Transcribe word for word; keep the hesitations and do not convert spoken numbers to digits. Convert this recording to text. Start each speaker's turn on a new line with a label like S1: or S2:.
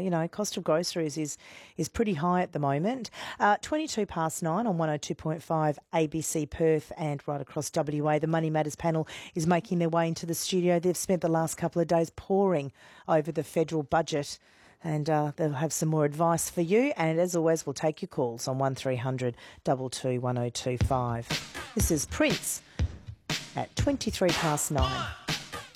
S1: you know, cost of groceries is is pretty high at the moment. Uh, twenty-two past nine on one oh two point five A B C Perth and right across W A. The Money Matters panel is making their way into the studio. They've spent the last couple of days poring over the federal budget, and uh, they'll have some more advice for you. And as always, we'll take your calls on one three hundred two two one oh two five. This is Prince at twenty-three past nine.